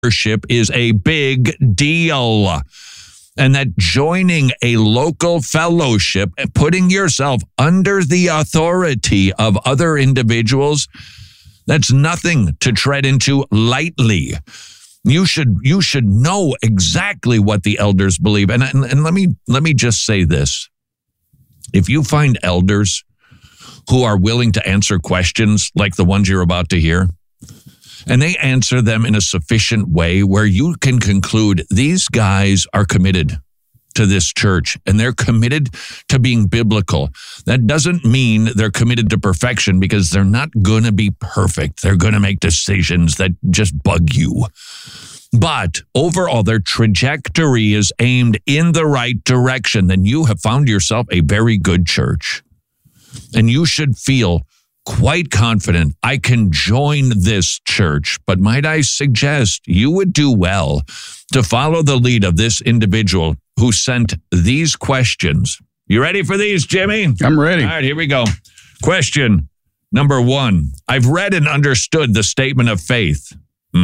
membership is a big deal. And that joining a local fellowship, putting yourself under the authority of other individuals, that's nothing to tread into lightly. You should know exactly what the elders believe. And let me just say this. If you find elders who are willing to answer questions like the ones you're about to hear, and they answer them in a sufficient way where you can conclude these guys are committed to this church and they're committed to being biblical. That doesn't mean they're committed to perfection, because they're not going to be perfect. They're going to make decisions that just bug you. But overall, their trajectory is aimed in the right direction. Then you have found yourself a very good church. And you should feel quite confident, I can join this church. But might I suggest you would do well to follow the lead of this individual who sent these questions. You ready for these, Jimmy? I'm ready. All right, here we go. Question number 1. I've read and understood the statement of faith.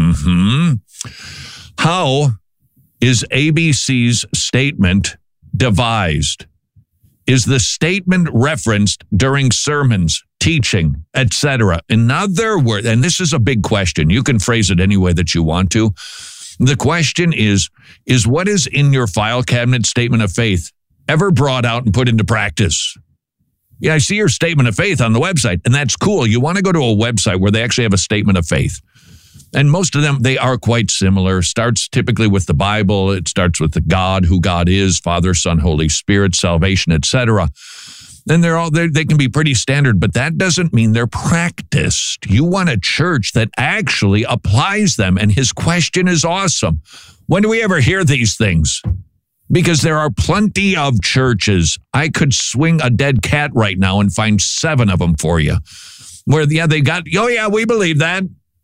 How is ABC's statement devised? Is the statement referenced during sermons, teaching, etc.? In other words, and this is a big question. You can phrase it any way that you want to. The question is what is in your file cabinet statement of faith ever brought out and put into practice? Yeah, I see your statement of faith on the website, and that's cool. You want to go to a website where they actually have a statement of faith. And most of them, they are quite similar. Starts typically with the Bible. It starts with the God, who God is, Father, Son, Holy Spirit, salvation, etc. And they can be pretty standard, but that doesn't mean they're practiced. You want a church that actually applies them. And his question is awesome. When do we ever hear these things? Because there are plenty of churches. I could swing a dead cat right now and find 7 of them for you. Where, they got, we believe that.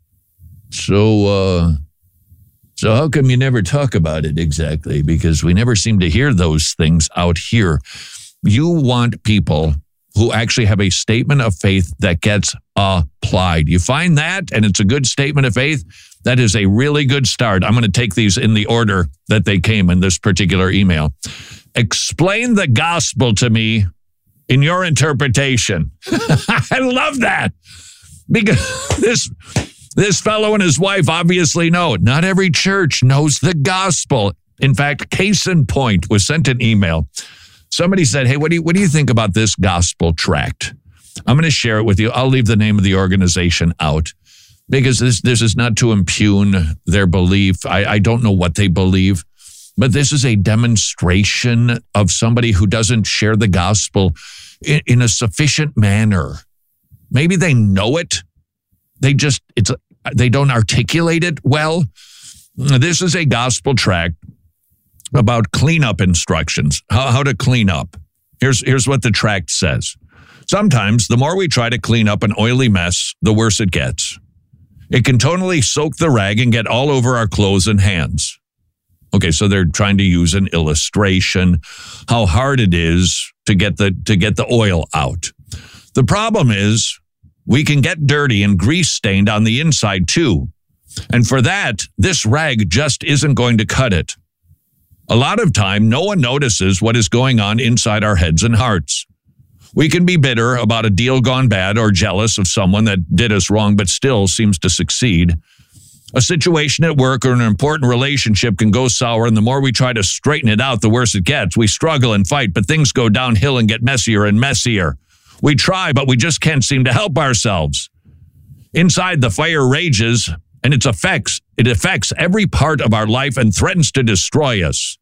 So how come you never talk about it exactly? Because we never seem to hear those things out here. You want people who actually have a statement of faith that gets applied. You find that, and it's a good statement of faith, that is a really good start. I'm going to take these in the order that they came in this particular email. Explain the gospel to me in your interpretation. I love that. Because this fellow and his wife obviously know. Not every church knows the gospel. In fact, case in point, was sent an email. Somebody said, hey, what do you think about this gospel tract? I'm going to share it with you. I'll leave the name of the organization out, because this is not to impugn their belief. I don't know what they believe, but this is a demonstration of somebody who doesn't share the gospel in a sufficient manner. Maybe they know it. They don't articulate it well. This is a gospel tract about cleanup instructions, how to clean up. Here's what the tract says. Sometimes the more we try to clean up an oily mess, the worse it gets. It can totally soak the rag and get all over our clothes and hands. Okay, so they're trying to use an illustration, how hard it is to get the oil out. The problem is we can get dirty and grease stained on the inside too. And for that, this rag just isn't going to cut it. A lot of time, no one notices what is going on inside our heads and hearts. We can be bitter about a deal gone bad or jealous of someone that did us wrong but still seems to succeed. A situation at work or an important relationship can go sour, and the more we try to straighten it out, the worse it gets. We struggle and fight, but things go downhill and get messier and messier. We try, but we just can't seem to help ourselves. Inside, the fire rages, and it affects every part of our life and threatens to destroy us.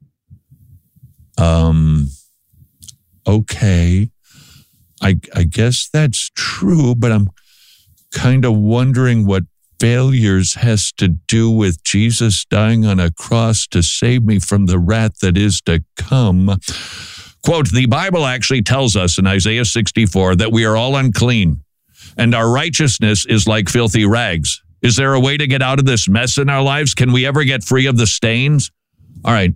Okay. I guess that's true, but I'm kind of wondering what failures has to do with Jesus dying on a cross to save me from the wrath that is to come. Quote, the Bible actually tells us in Isaiah 64 that we are all unclean and our righteousness is like filthy rags. Is there a way to get out of this mess in our lives? Can we ever get free of the stains? All right.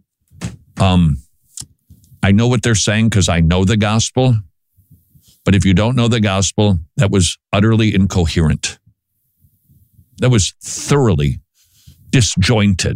I know what they're saying because I know the gospel. But if you don't know the gospel, that was utterly incoherent. That was thoroughly disjointed.